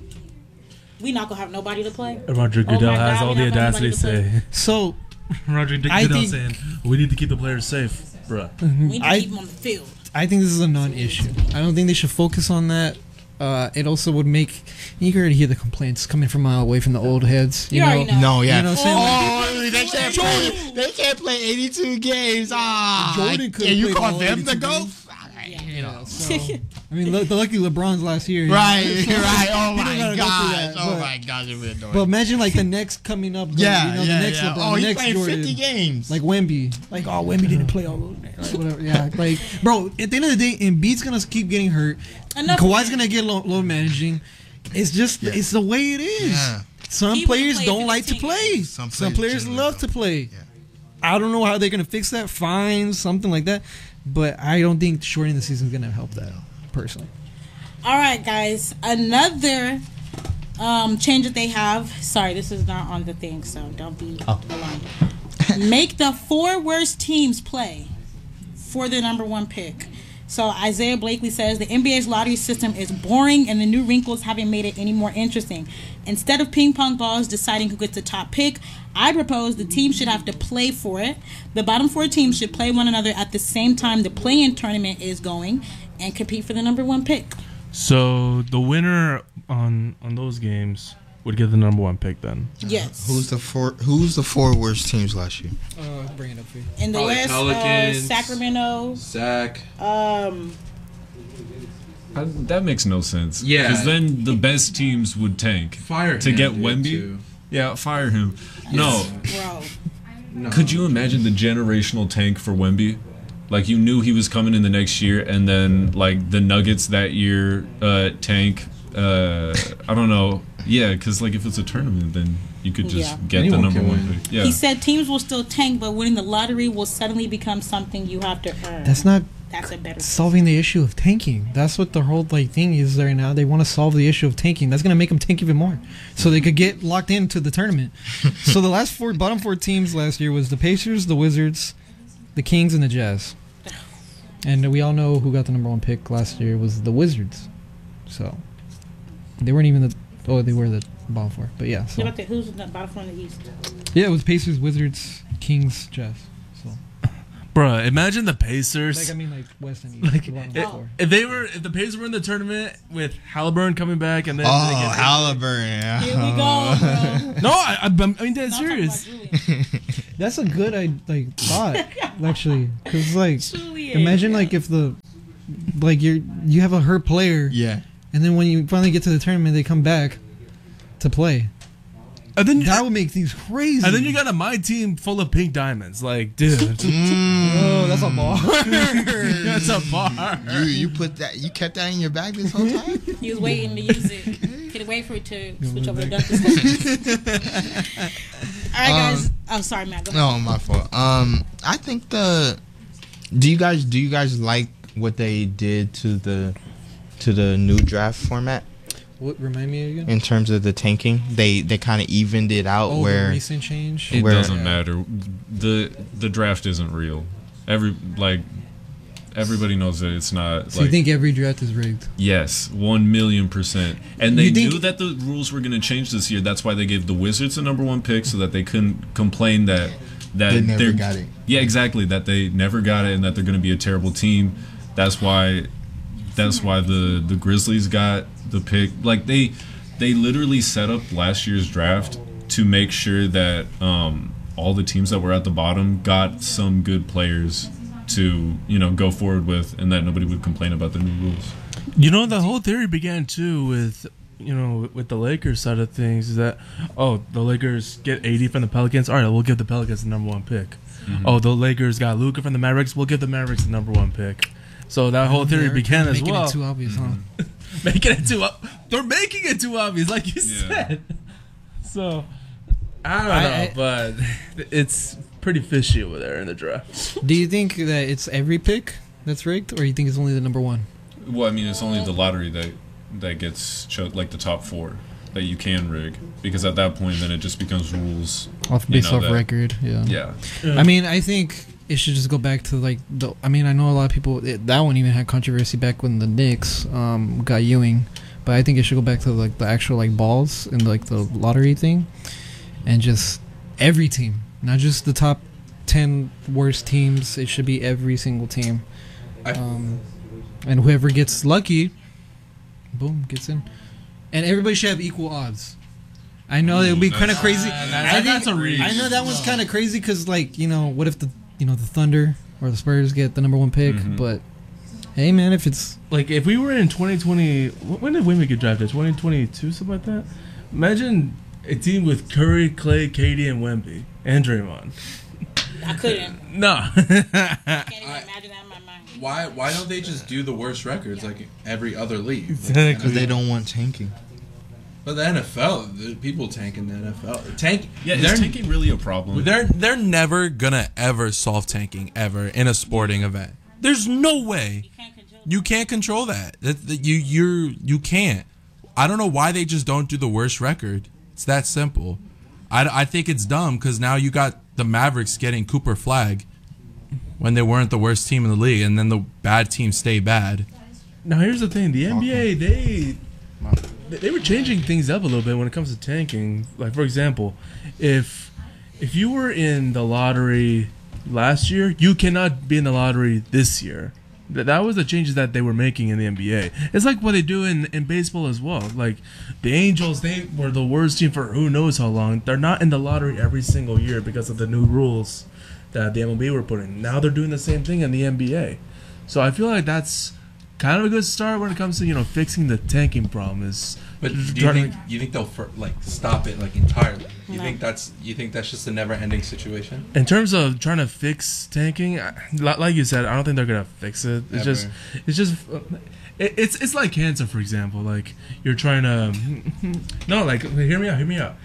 We not gonna have nobody to play. Roger Oh my Goodell God, has we all the not gonna have audacity to anybody to say. So, Roger I Goodell think- saying we need to keep the players safe, bruh. We need to I- keep them on the field. I think this is a non-issue. I don't think they should focus on that. Uh, it also would make you can already hear the complaints coming from a mile away from the old heads. You, You know, already know. No, yeah. You know what I'm saying? Oh, they can't play. They can't play eighty-two games. Ah, Jordan could and you have played call all them the eighty-two go? games. You know. So, I mean, look, the lucky LeBron's last year. Right, right. Oh He don't my gotta go through gosh. that, Oh but- my gosh, it was annoying. But imagine like the next coming up. yeah, you know, yeah, the next yeah. LeBron, Oh, the he next played Jordan. fifty games. Like Wemby. Like, oh, Wemby didn't play all those. Like, whatever. Yeah, like, bro, at the end of the day, Embiid's going to keep getting hurt. Enough Kawhi's of going to get low, low managing. It's just, it's the way it is. Yeah. Some He would've players played don't for like the to team. play. Some Some, players players generally love don't. to play. Yeah. I don't know how they're going to fix that. Fines, something like that. But I don't think shortening the season is going to help that, personally. All right, guys. Another um, change that they have. Sorry, this is not on the thing, so don't be Oh. alarmed. Make the four worst teams play for the number one pick. So Isaiah Blakely says the N B A's lottery system is boring and the new wrinkles haven't made it any more interesting. Instead of ping pong balls deciding who gets the top pick, I propose the team should have to play for it. The bottom four teams should play one another at the same time the play-in tournament is going and compete for the number one pick. So the winner on on those games would get the number one pick then. Yes. Who's the four? Who's the four worst teams last year? Uh, bring it up for you. In the Probably West, uh, Pelicans. Sacramento, Zach. um, Uh, that makes no sense. Yeah. Because then the best teams would tank. Fire To him, get dude, Wemby? too. Yeah, fire him. No. bro. No. Could you imagine the generational tank for Wemby? Like, you knew he was coming in the next year, and then, like, the Nuggets that year uh, tank. Uh, I don't know. Yeah, because, like, if it's a tournament, then you could just Yeah. get Anyone the number can one win. pick. Yeah. He said teams will still tank, but winning the lottery will suddenly become something you have to earn. That's not That's a better. solving the issue of tanking. That's what the whole like thing is right now. They want to solve the issue of tanking. That's gonna make them tank even more, so they could get locked into the tournament. So the last four bottom four teams last year was the Pacers, the Wizards, the Kings, and the Jazz. And we all know who got the number one pick last year was the Wizards. So they weren't even the oh they were the bottom four, but yeah. What So about the, who's the bottom four in the East? yeah, it was Pacers, Wizards, Kings, Jazz. So Bruh, imagine the Pacers. like I mean like West and East. Like, the bottom if, four. if they were, if the Pacers were in the tournament with Halliburton coming back, and then Oh, they get- Halliburton. Yeah. Here we go, bro. no, I, I, I mean that's Not talking serious. about Julian. That's a good I like thought actually, because like Julian. imagine like if the like you you have a hurt player Yeah. and then when you finally get to the tournament they come back to play. And then, That would make things crazy. and then you got a my team full of pink diamonds. Like, dude, oh, that's a ball. that's a bar. You you put that you kept that in your bag this whole time? He was waiting to use it. Could wait for it to switch over to Duncan. All right, guys. Um, I'm sorry, Matt. Go ahead. No, my fault. Um, I think the. Do you guys do you guys like what they did to the to the new draft format What remind me again? in terms of the tanking? They they kind of evened it out Oh, the where recent change. It Where- doesn't matter. the The draft isn't real. Every like, everybody knows that it's not. So like, you think every draft is rigged? Yes, one million percent. And they You think- knew that the rules were going to change this year. That's why they gave the Wizards the number one pick, so that they couldn't complain that that They never they're- got it. Yeah, exactly. That they never got it, and that they're going to be a terrible team. That's why. That's why the the Grizzlies got the pick. Like they they literally set up last year's draft to make sure that um, all the teams that were at the bottom got some good players to you know go forward with, and that nobody would complain about the new rules. You know, the whole theory began too with, you know, with the Lakers side of things. Is that, oh, the Lakers get eighty from the Pelicans. All right, we'll give the Pelicans the number one pick. Mm-hmm. Oh, the Lakers got Luka from the Mavericks. We'll give the Mavericks the number one pick. So that whole theory They're began as making well. it too obvious, huh? making it too up. They're making it too obvious, like you Yeah. said. So I don't I- know, I- but it's pretty fishy over there in the draft. Do you think that it's every pick that's rigged, or you think it's only the number one? Well, I mean, it's only the lottery that that gets cho- like the top four that you can rig, because at that point, then it just becomes rules. Off you based know, off that- record, yeah. Yeah. I mean, I think it should just go back to like the. I mean, I know a lot of people. It, that one even had controversy back when the Knicks um, got Ewing, but I think it should go back to like the actual like balls and like the lottery thing, and just every team, not just the top ten worst teams. It should be every single team, um, and whoever gets lucky, boom, gets in, and everybody should have equal odds. I know it would be kind of crazy. that's- I think, that's a reach. I know that one's kind of crazy because, like, you know, what if the you know the Thunder or the Spurs get the number one pick? Mhm. But hey, man, if it's Like, if we were in twenty twenty, wh- when did Wimby get drafted? twenty twenty-two, something like that? Imagine a team with Curry, Clay, K D, and Wemby, and Draymond. I couldn't. No. I can't even imagine that in my mind. Why why don't they just do the worst records like every other league? Because they don't want tanking. But the N F L, the people tank in the N F L. Tank, Yeah, they're, is tanking really a problem? they're they're never gonna ever solve tanking ever in a sporting event. There's no way You can't control. you can't control that. That, that you you're you can't. I don't know why they just don't do the worst record. It's that simple. I, I think it's dumb because now you got the Mavericks getting Cooper Flag when they weren't the worst team in the league, and then the bad teams stay bad. Now, here's the thing. The N B A, they they were changing things up a little bit when it comes to tanking. Like, for example, if if you were in the lottery last year, you cannot be in the lottery this year. That that was the changes that they were making in the N B A. It's like what they do in, in baseball as well. Like, the Angels, they were the worst team for who knows how long. They're not in the lottery every single year because of the new rules that the M L B were putting. Now they're doing the same thing in the N B A. So I feel like that's kind of a good start when it comes to, you know, fixing the tanking problem. Is But do you trying to- think you think they'll fir- like stop it like entirely? You No. think that's you think that's just a never-ending situation? in terms of trying to fix tanking, I- li- like you said, I don't think they're gonna fix it. It's Ever. just, it's just, it, it's it's like cancer, for example. Like, you're trying to, no, like, hear me out, hear me out.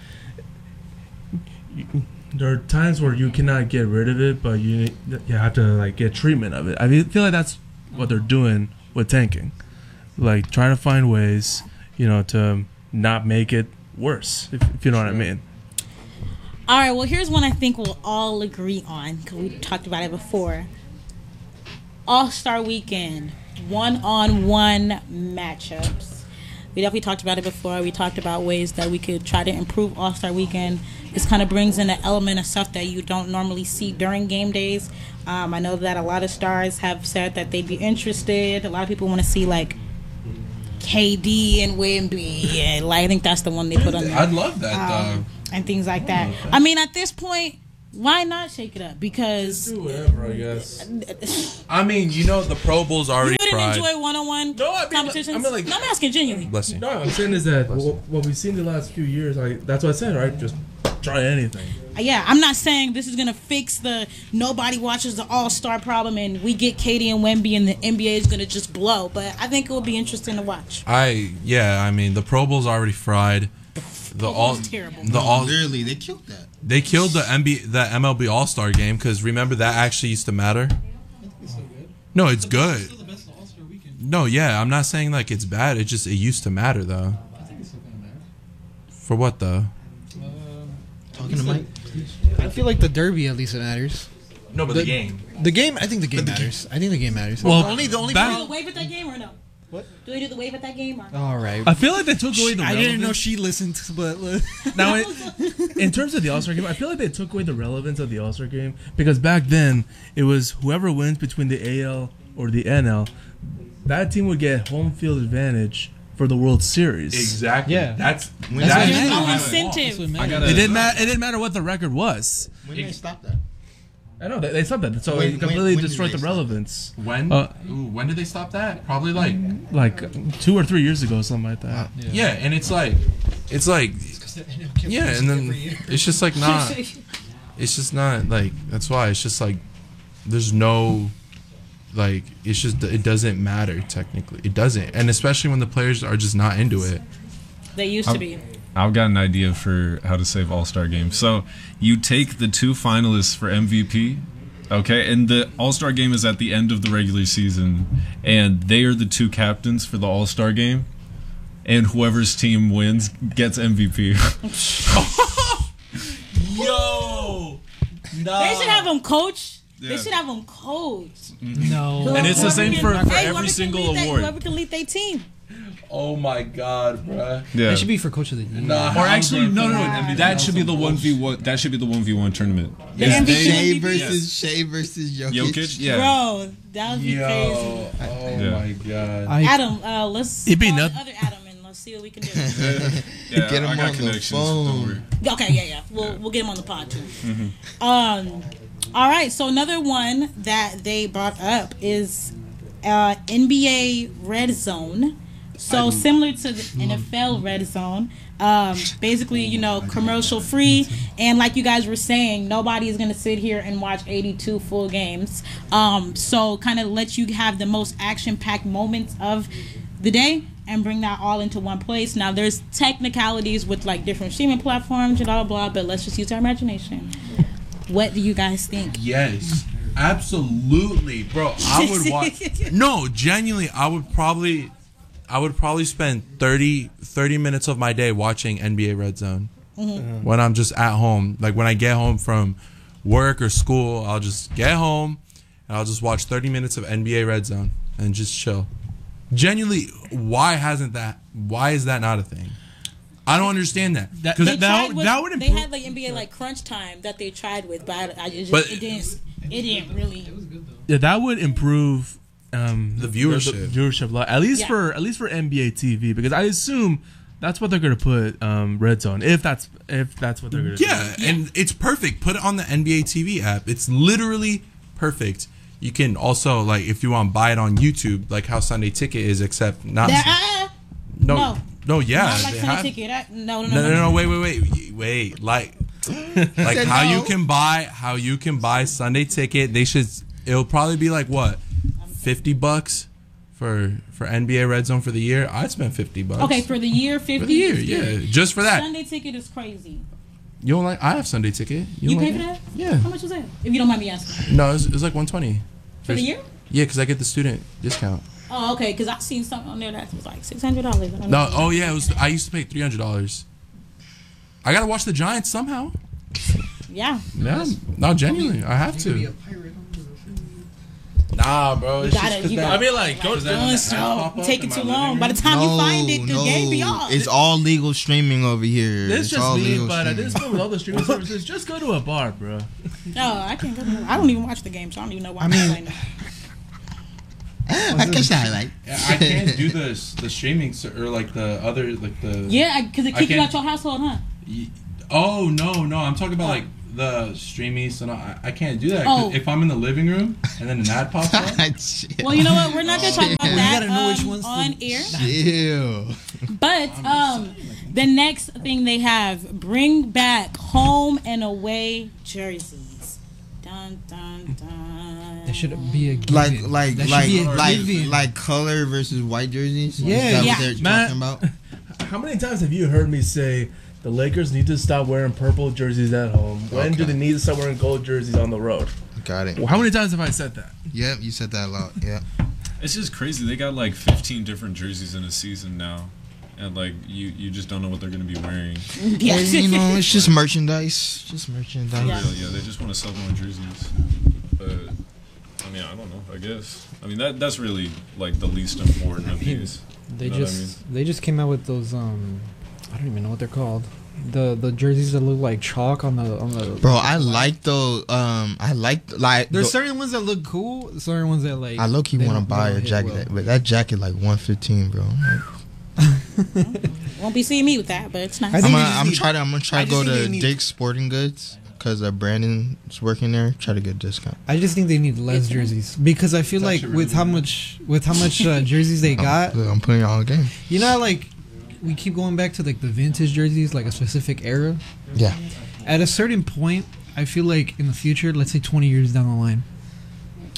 You- There are times where you cannot get rid of it, but you you have to like get treatment of it. I mean, feel like that's what they're doing with tanking, like trying to find ways, you know, to not make it worse. If, if you know what I mean. All right, well, here's one I think we'll all agree on because we talked about it before. All-Star Weekend, one-on-one matchups. We definitely talked about it before. We talked about ways that we could try to improve All-Star Weekend. This kind of brings in an element of stuff that you don't normally see during game days. Um, I know that a lot of stars have said that they'd be interested. A lot of people want to see, like, K D and Wemby. And, like, I think that's the one they put on there. I'd love that Um, and things like that. I mean, at this point, why not shake it up? Because Do whatever, I guess. though. I mean, you know, the Pro Bowl's you already wouldn't fried. enjoy one-on-one No, I mean, competitions. I mean, like- no, I'm asking genuinely. Bless you. No, what I'm saying is that what, what we've seen the last few years, like that's what I said, right? Just try anything. Yeah, I'm not saying this is gonna fix the nobody watches the All-Star problem and we get K D and Wemby and the N B A is gonna just blow. But I think it will be interesting to watch. I yeah, I mean, the Pro Bowl's already fried. The Pro all Bowl's terrible. the all Literally, they killed that. they killed the N B the M L B All Star game because remember that actually used to matter. It's so good. No, it's Still good. the best All-Star Weekend. No, yeah, I'm not saying like it's bad. It just it used to matter though. I think it's still kind of bad. For what though? Um, Talking to Mike. I feel like the Derby at least it matters. No, but The- the game. The game, I think the game matters. I think the game matters. Well, the only the only back- Do the problem. wave at that game or no? What? Do they do the wave at that game or? All right. I feel like they took away the. I didn't know relevance. she listened, but Now, in, in terms of the All Star game, I feel like they took away the relevance of the All Star game because back then it was whoever wins between the A L or the N L, that team would get home field advantage for the World Series. Exactly. Yeah. That's When That's did what they- I There's meant. no That's incentive. what I gotta- It didn't matter. It didn't matter what the record was. when did they stop that? I know they, they stopped that, so When- it completely when- when did destroyed they the stop relevance. when. Uh, Ooh, when did they stop that? Probably like. Like two or three years ago, something like that. Yeah, and it's like, it's like, because the N F L yeah, keeps and it then every year. it's just like not. It's just not like that's why it's just like there's no like it's just it doesn't matter technically it doesn't and especially when the players are just not into it. They used to be. I've got an idea for how to save All-Star Game. So you take the two finalists for M V P, okay, and the All-Star Game is at the end of the regular season, and they are the two captains for the All-Star Game, and whoever's team wins gets M V P. Yo, nah. They should have him coach. Yeah. They should have him coach. No. And it's the same for, for Hey, whoever every can single lead that- award. Whoever can lead their team. Oh my god, bruh. Yeah. That should be for coach of the year. Nah, Or actually, no, no, Yeah. no. That should be the one v one. That should be the one v one tournament. The Is M V P. they- Shea M V P. versus Shea versus Jokic. Jokic, yeah. Bro, that would be Yo, crazy. oh Yeah. my god. I, Adam, uh, let's It'd be call the noth- other Adam and let's see what we can do. Yeah, Get him I got on the connections. phone. Don't worry. Okay, yeah, yeah. We'll we'll get him on the pod too. Um, all right. So another one that they brought up is uh, N B A Red Zone. So similar to the N F L Red Zone, um, basically, you know, commercial free, and like you guys were saying, nobody is gonna sit here and watch eighty-two full games. Um, so kind of let you have the most action-packed moments of the day and bring that all into one place. Now, there's technicalities with like different streaming platforms and blah blah blah, but let's just use our imagination. What do you guys think? Yes, absolutely, bro. I would watch. No, genuinely, I would probably, I would probably spend thirty, thirty minutes of my day watching N B A Red Zone Mm-hmm. when I'm just at home. Like when I get home from work or school, I'll just get home and I'll just watch thirty minutes of N B A Red Zone and just chill. Genuinely, why hasn't that? Why is that not a thing? I don't understand that. That- Because They that- tried with, that would they improve- had like N B A like crunch time that they tried with, but I, I it, just, But- it didn't. It didn't really. Yeah, that would improve um, The viewership. viewership, lot, at least Yeah. for at least for N B A T V, because I assume that's what they're gonna put um, Red Zone if that's if that's what they're gonna Yeah, do. and it's perfect. Put it on the N B A T V app. It's literally perfect. You can also, like, if you want to buy it on YouTube, like how Sunday Ticket is, except not. That, uh, no, no. no, yeah. not like they Sunday have- Ticket. I, no, no, no, No, no, no, wait, wait, wait, wait. Like, like Said how no. you can buy, how you can buy Sunday Ticket. They should. It'll probably be like what, fifty bucks for for N B A Red Zone for the year. I'd spend fifty bucks. Okay, for the year, fifty. For the year, is good. yeah, just for that. Sunday Ticket is crazy. You don't like? I have Sunday Ticket. You, don't pay like for it? that? Yeah. How much was that? If you don't mind me asking. No, it's, it's like one twenty. For the year? Yeah, because I get the student discount. Oh, okay. Because I seen something on there that was like six hundred dollars. No, oh yeah, it was. I used to pay three hundred dollars. I gotta watch the Giants somehow. Yeah. Yeah, no, genuinely, I have You could be to. a pirate on the- Nah, bro, it's You gotta- just 'cause you that- I mean, like, go, Does that- Doing that so. pop up Taking in too my long. living By the room? time No, you find it, the no, game be off. it's all legal streaming over here. It's It's just all me, legal but at streaming. this point with all the streaming services, just go to a bar, bro. No, I can't go. To I don't even watch the game, so I don't even know why I I'm mean- playing it. I catch the highlight. Yeah, I can't do the the streaming ser- or like the other like the. Yeah, because it I kicked you can't- out your household, huh? Y- Oh no, no, I'm talking about like the streaming. So no, I, I can't do that. 'cause Oh. If I'm in the living room and then an ad pops up. Well, you know what? We're not gonna talk about You that gotta know which um, one's the- on air. Chill. But um, the next thing they have, bring back home and away jerseys. Dun dun dun. That should be a given. Like like That should like be a like given. like color versus white jerseys. Yeah. Is that Yeah. what they're Matt- talking about? How many times have you heard me say the Lakers need to stop wearing purple jerseys at home? When do Okay. they need to start wearing gold jerseys on the road? Got it. Well, how many times have I said that? Yep, you said that a lot. Yeah. It's just crazy. They got like fifteen different jerseys in a season now, and like you, you just don't know what they're gonna be wearing. Yeah. And, you know, it's just merchandise. Just merchandise. Yeah. Really, yeah, they just want to sell more jerseys. But I mean, I don't know. I guess. I mean, that that's really like the least important of these. They You know what I just they just came out with those um I don't even know what they're called. The the jerseys that look like chalk on the on the Bro, I like those. Um, I like like. There's the- certain ones that look cool, certain ones that like I low key they want to don't- they buy don't a hit jacket, well. but that jacket like one fifteen, bro. Won't be seeing me with that, but it's nice. I I'm think gonna, they just I'm need- try to I'm gonna try I to just go think to they need- Dick's Sporting Goods because uh, Brandon's working there. Try to get a discount. I just think they need less jerseys because I feel It's like actually with really how good. much with how much uh, jerseys they got, I'm, I'm putting it all game. you know, how, like we keep going back to like the vintage jerseys, like a specific era. Yeah. At a certain point, I feel like in the future, let's say twenty years down the line,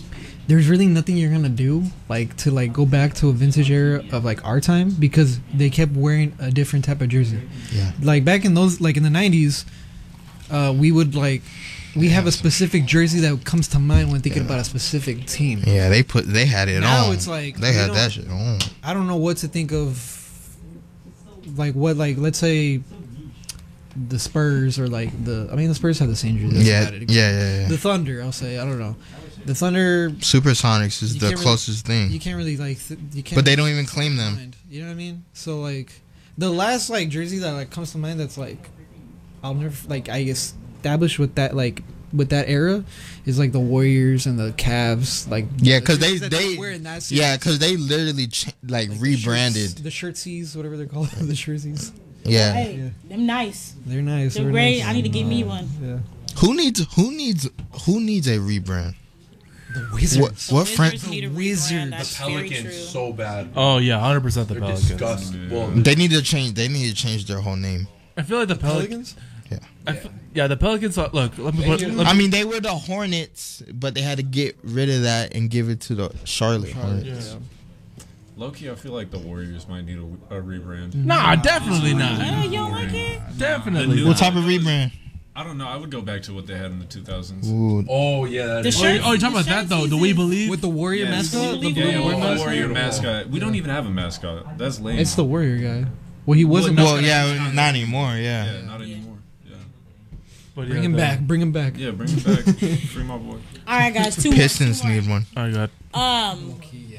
there's really nothing you're gonna do like to like go back to a vintage era of like our time because they kept wearing a different type of jersey. Yeah. Like back in those like in the nineties, uh, we would like we have a specific jersey that comes to mind when thinking Yeah. about a specific team. Yeah, they put they had it Now on. it's like, they we had don't- that shit on. I don't know what to think of. Like what like let's say the Spurs or like the I mean the Spurs have the same jersey. That's Yeah, about it. yeah, yeah, yeah. The Thunder, I'll say I don't know. The Thunder, Supersonics is You the can't really- closest you thing, can't really like th- you can't. but they don't even claim them. mind. You know what I mean? So like the last like jersey that like comes to mind that's like I'll never like I established with that like with that era is like the Warriors and the Cavs like Yeah, the because they jerseys that they wear in that series. yeah, because they literally ch- like, Like the rebranded. shirts, the shirtsies, whatever they're called, the shirtsies. Yeah. Hey, Yeah. them nice. They're nice. They're They're great. nice. I need to get me one. Yeah. Who needs who needs who needs a rebrand? The Wizards. What what friend? Wizards need a rebrand. Wizards. That's The very Pelicans true. so bad. Oh yeah, hundred percent the They're Pelicans. disgusting. Well, They need to change. They need to change their whole name. I feel like the Pelicans. Pelicans? Yeah. I f- yeah, the Pelicans. Are, look, let me put. They- Let I me, mean, they were the Hornets, but they had to get rid of that and give it to the Charlotte Hornets. yeah. Low-key, I feel like the Warriors might need a, a rebrand. Nah, definitely Oh, not. you don't like it? Definitely. The not. What type of rebrand? I don't know. I would go back to what they had in the two thousands. Ooh, oh yeah, that The is. Oh, you- shirt- oh, you're talking the about that shirt though. Do we season- believe? With the Warrior Yes. mascot? The Yeah, Yeah, Warrior yeah, mascot? Warrior mascot. We don't even have a mascot. That's lame. It's the Warrior guy. Well, he was a Well, well, mascot. yeah, not anymore. Yeah. yeah, not anymore. Yeah, But Bring yeah, him the- back. Bring him back. yeah. Bring it back. Free my boy. All right, guys. Two more, Pistons two more. need one. Oh god. Um,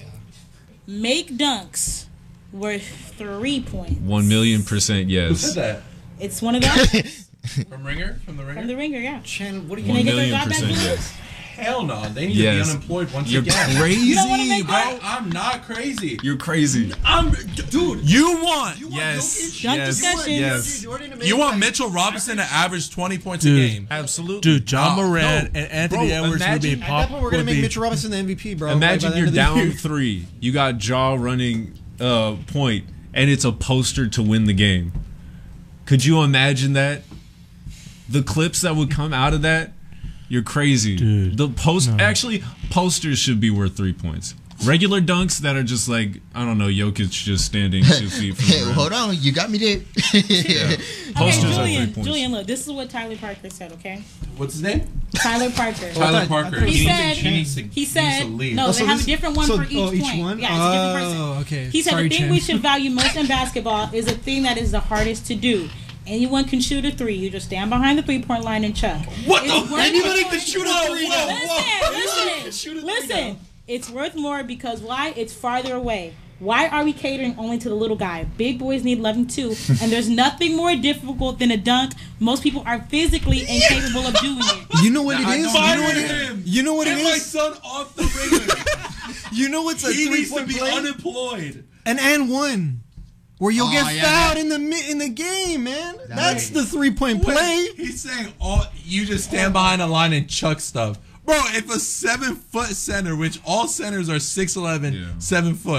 make dunks worth three points. One million percent Who yes. said that? It's one of them From Ringer? From the Ringer? from the ringer. Yeah. Chan, what do you Can they One get their million job back? percent Julius? yes. Hell no. They need Yes. to be unemployed once You're again. crazy, You don't wanna make bro. I, I'm not crazy. You're crazy. I'm dude. You want You want Yes. Jokic? Dunk Yes. discussions. Yes. you want Mitchell Robinson to average twenty points Dude. a game. Absolutely. Dude, John No, Moran no. and Anthony Bro, Edwards would be imagine- At pop. that point, we're gonna would make be- Mitchell Robinson the M V P, bro. Imagine By the you're end of the down year. three. You got Jaw running uh, point, and it's a poster to win the game. Could you imagine that? The clips that would come out of that, you're crazy. Dude, the post no. actually posters should be worth three points. Regular dunks that are just like I don't know, Jokic just standing two feet from the Hey, rim. hold on, you got me there. Yeah. Okay, Posters are three Julian. points. Julian, look. This is what Tyler Parker said. Okay. What's his name? Tyler Parker. Tyler Parker. He needs said- to, he needs to, He he needs said to leave. no. Oh, They so have this- a different one so- for each oh, each point. one? Yeah, it's a different person. Oh, okay. He said Sorry, the thing Chan. we should value most in basketball is the thing that is the hardest to do. Anyone can shoot a three. You just stand behind the three point line and chuck. What It's the? worth Anybody more- can shoot a three. Listen, Whoa, whoa. listen, listen. It's worth more because why? It's farther away. Why are we catering only to the little guy? Big boys need loving too, and there's nothing more difficult than a dunk. Most people are physically incapable of doing it. You know what it I is? know You know what him. it is? You know what it Get my is? son off the ringer. You know what's a He three needs to point be play? unemployed. An and one. Where you'll Oh, get yeah, fouled that- in the mi- in the game, man. That- That's the three point play. Wait, he's saying all you just stand behind a line and chuck stuff. Bro, if a seven foot center, which all centers are six eleven, Yeah. seven foot.